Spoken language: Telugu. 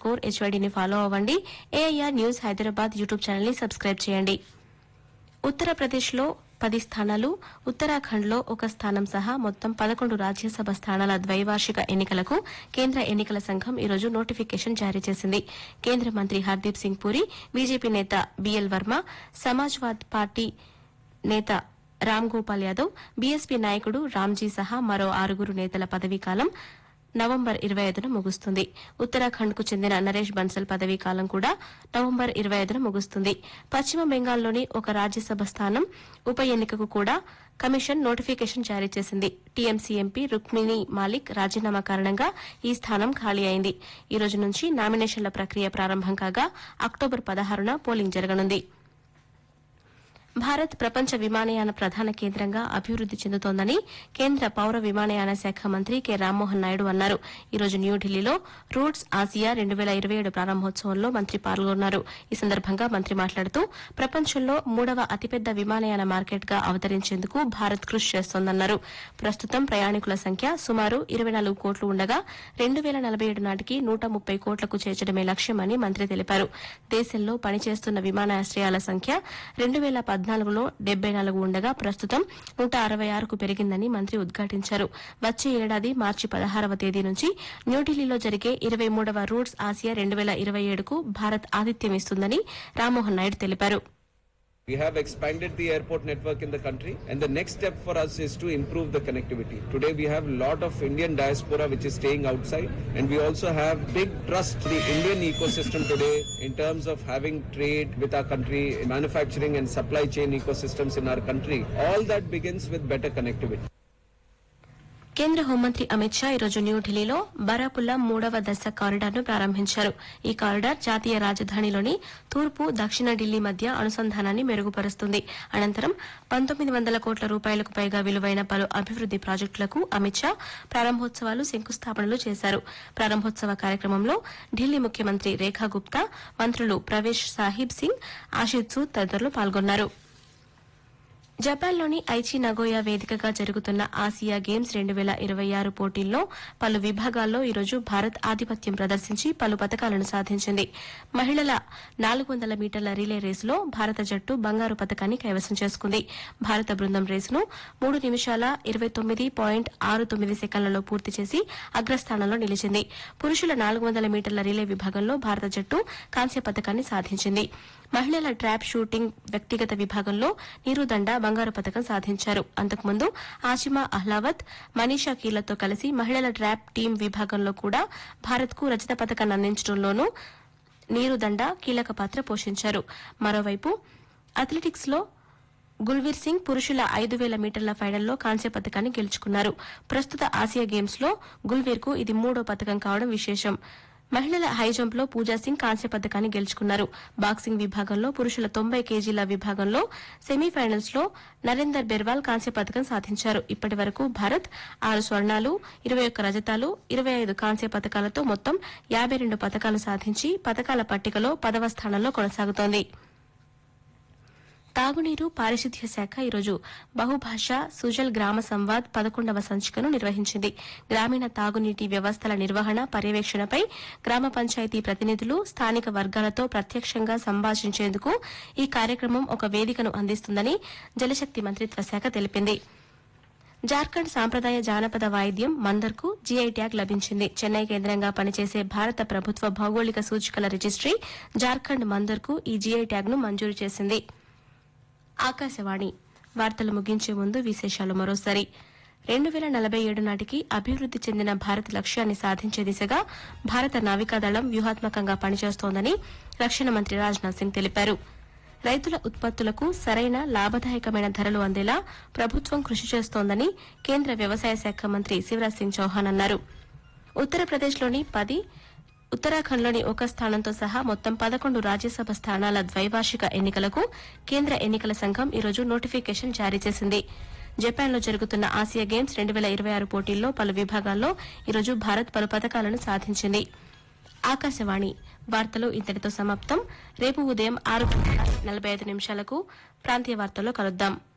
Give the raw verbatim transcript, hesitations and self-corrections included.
స్కోర్ హెచ్వైడీని ఫాలో అవ్వండి. AIR news Hyderabad YouTube channel ని సబ్స్క్రైబ్ చేయండి. ఉత్తరప్రదేశ్లో పది స్థానాలు, ఉత్తరాఖండ్లో ఒక స్థానం సహా మొత్తం పదకొండు రాజ్యసభ స్థానాల ద్వైవార్షిక ఎన్నికలకు కేంద్ర ఎన్నికల సంఘం ఈ రోజు నోటిఫికేషన్ జారీ చేసింది. కేంద్ర మంత్రి హర్దీప్ సింగ్ పూరి, బీజేపీ నేత బీఎల్ వర్మ, సమాజ్వాదీ పార్టీ నేత రామ్ గోపాల్ యాదవ్, బీఎస్పీ నాయకుడు రామ్జీ సహా మరో ఆరుగురు నేతల పదవీకాలం నవంబర్ ఇరవై ఐదున ముగుస్తుంది. ఉత్తరాఖండ్కు చెందిన నరేష్ బన్సల్ పదవీకాలం కూడా నవంబర్ ఇరవై ఐదున ముగుస్తుంది. పశ్చిమ బెంగాల్లోని ఒక రాజ్యసభ స్థానం ఉప ఎన్నికకు కూడా కమిషన్ నోటిఫికేషన్ జారీ చేసింది. టీఎంసీ ఎంపీ రుక్మిణి మాలిక్ రాజీనామా కారణంగా ఈ స్థానం ఖాళీ అయింది. ఈ రోజు నుంచి నామినేషన్ల ప్రక్రియ ప్రారంభం కాగా అక్టోబర్ పదహారున పోలింగ్ జరగనుంది. భారత్ ప్రపంచ విమానయాన ప్రధాన కేంద్రంగా అభివృద్ది చెందుతోందని కేంద్ర పౌర విమానయాన శాఖ మంత్రి కె రామ్మోహన్ నాయుడు అన్నారు. ఈ రోజు న్యూఢిల్లీలో రూట్స్ ఆసియా రెండు పేల ఇరవై ఏడు ప్రారంభోత్సవంలో మంత్రి పాల్గొన్నారు. ఈ సందర్భంగా మంత్రి మాట్లాడుతూ ప్రపంచంలో మూడవ అతిపెద్ద విమానయాన మార్కెట్గా అవతరించేందుకు భారత్ కృషి చేస్తోందన్నారు. ప్రస్తుతం ప్రయాణికుల సంఖ్య సుమారు ఇరవై నాలుగు కోట్లు ఉండగా రెండు పేల నలభై ఏడు నాటికి నూట ముప్పై కోట్లకు చేర్చడమే లక్ష్యమని మంత్రి తెలిపారు. దేశంలో పనిచేస్తున్న విమానాశ్రయాల సంఖ్య రెండు పేల పద్నాలుగులో డెబ్బై నాలుగు ఉండగా ప్రస్తుతం నూట అరవై ఆరుకు పెరిగిందని మంత్రి ఉద్ఘాటించారు. వచ్చే ఏడాది మార్చి పదహారవ తేదీ నుంచి న్యూఢిల్లీలో జరిగే ఇరవై మూడవ రూట్స్ ఆసియా రెండు పేల ఇరవై ఏడుకు భారత్ ఆతిథ్యం ఇస్తుందని రామ్మోహన్ నాయుడు తెలిపారు. We have expanded the airport network in the country, and the next step for us is to improve the connectivity. Today we have a lot of Indian diaspora which is staying outside, and we also have big trust in the Indian ecosystem today in terms of having trade with our country, manufacturing and supply chain ecosystems in our country. All that begins with better connectivity. కేంద్ర హోంమంత్రి అమిత్ షా ఈరోజు న్యూఢిల్లీలో బారాపుల్లా మూడవ దశ కారిడార్ను ప్రారంభించారు. ఈ కారిడార్ జాతీయ రాజధానిలోని తూర్పు, దక్షిణ ఢిల్లీ మధ్య అనుసంధానాన్ని మెరుగుపరుస్తుంది. అనంతరం పంతొమ్మిది వందల కోట్ల రూపాయలకు పైగా విలువైన పలు అభివృద్ది ప్రాజెక్టులకు అమిత్ షా ప్రారంభోత్సవాలు, శంకుస్థాపనలు చేశారు. ప్రారంభోత్సవ కార్యక్రమంలో ఢిల్లీ ముఖ్యమంత్రి రేఖా గుప్తా, మంత్రులు ప్రవేశ్ సాహిబ్ సింగ్, ఆషిద్ సూద్ తదితరులు పాల్గొన్నారు. జపాన్లోని ఐచి నగోయా వేదికగా జరుగుతున్న ఆసియా గేమ్స్ రెండు పేల ఇరవై ఆరు పోటీల్లో పలు విభాగాల్లో ఈరోజు భారత్ ఆధిపత్యం ప్రదర్శించి పలు పతకాలను సాధించింది. మహిళల నాలుగు వందల మీటర్ల రిలే రేసులో భారత జట్టు బంగారు పతకాన్ని కైవసం చేసుకుంది. భారత బృందం రేసును మూడు నిమిషాల ఇరవై తొమ్మిది పాయింట్ ఆరు తొమ్మిది సెకండ్లలో పూర్తి చేసి అగ్రస్థానంలో నిలిచింది. పురుషుల నాలుగు వందల మీటర్ల రిలే విభాగంలో భారత జట్టు కాంస్య పతకాన్ని సాధించింది. మహిళల ట్రాప్ షూటింగ్ వ్యక్తిగత విభాగంలో నీరుదండ బంగారు పతకం సాధించారు. అంతకుముందు ఆసిమా అహ్లావత్, మనీషా కీలతో కలిసి మహిళల ట్రాప్ టీం విభాగంలో కూడా భారత్కు రజత పతకాన్ని అందించడంలోనూ నీరుదండ కీలక పాత్ర పోషించారు. మరోవైపు అథ్లెటిక్స్ లో గుల్వీర్ సింగ్ పురుషుల ఐదు వేల మీటర్ల ఫైనల్లో కాంస్య పతకాన్ని గెలుచుకున్నారు. ప్రస్తుత ఆసియా గేమ్స్ లో గుల్వీర్ కు ఇది మూడో పతకం కావడం విశేషం. మహిళల హైజంప్ లో పూజా సింగ్ కాంస్య పతకాన్ని గెలుచుకున్నారు. బాక్సింగ్ విభాగంలో పురుషుల తొంభై కేజీల విభాగంలో సెమీఫైనల్స్ లో నరేందర్ బెర్వాల్ కాంస్య పతకం సాధించారు. ఇప్పటి వరకు భారత్ ఆరు స్వర్ణాలు, ఇరవై ఒక్క రజతాలు, ఇరవై ఐదు కాంస్య పతకాలతో మొత్తం యాబై రెండు పతకాలు సాధించి పతకాల పట్టికలో పదవ స్థానంలో కొనసాగుతోంది. తాగునీరు, పారిశుద్ధ్య శాఖ ఈరోజు బహుభాష సుజల్ గ్రామ సంవాద్ పదకొండవ సంచికను నిర్వహించింది. గ్రామీణ తాగునీటి వ్యవస్థల నిర్వహణ, పర్యవేక్షణపై గ్రామ పంచాయతీ ప్రతినిధులు, స్థానిక వర్గాలతో ప్రత్యక్షంగా సంభాషించేందుకు ఈ కార్యక్రమం ఒక వేదికను అందిస్తుందని జలశక్తి మంత్రిత్వ శాఖ తెలిపింది. జార్ఖండ్ సాంప్రదాయ జానపద వాయిద్యం మందర్కు జీఐ ట్యాగ్ లభించింది. చెన్నై కేంద్రంగా పనిచేసే భారత ప్రభుత్వ భౌగోళిక సూచికల రిజిస్ట్రీ జార్ఖండ్ మందర్కు ఈ జీఐ ట్యాగ్ను మంజూరు చేసింది. ఆకాశవాణి వార్తలు ముగించే ముందు విశేషాలు మరోసారి. రెండు పేల నలభై ఏడు నాటికి అభివృద్ది చెందిన భారత్ లక్ష్యాన్ని సాధించే దిశగా భారత నావికాదళం వ్యూహాత్మకంగా పనిచేస్తోందని రక్షణ మంత్రి రాజ్నాథ్ సింగ్ తెలిపారు. రైతుల ఉత్పత్తులకు సరైన లాభదాయకమైన ధరలు అందేలా ప్రభుత్వం కృషి చేస్తోందని కేంద్ర వ్యవసాయ శాఖ మంత్రి శివరాజ్ సింగ్ చౌహాన్ అన్నారు. ఉత్తరప్రదేశ్లోని పది, ఉత్తరాఖండ్లోని ఒక స్థానంతో సహా మొత్తం పదకొండు రాజ్యసభ స్థానాల ద్వైవార్షిక ఎన్నికలకు కేంద్ర ఎన్నికల సంఘం ఈరోజు నోటిఫికేషన్ జారీ చేసింది. జపాన్లో జరుగుతున్న ఆసియా గేమ్స్ రెండు పేల ఇరవై ఆరు పోటీల్లో పలు విభాగాల్లో ఈరోజు భారత్ పలు పతకాలను సాధించింది. ఆకాశవాణి వార్తలు ఇంతటితో సమాప్తం. రేపు ఉదయం ఆరు గంటల నలభై ఐదు నిమిషాలకు ప్రాంతీయ వార్తల్లో కలుద్దాం.